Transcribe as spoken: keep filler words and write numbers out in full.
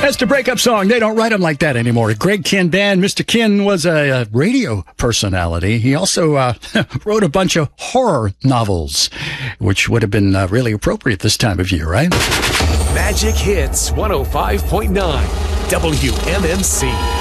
That's the breakup song. They don't write them like that anymore. Greg Kihn Band. Mister Kihn was a, a radio personality. He also uh, wrote a bunch of horror novels, which would have been uh, really appropriate this time of year, right? Magic Hits one oh five point nine W M M C.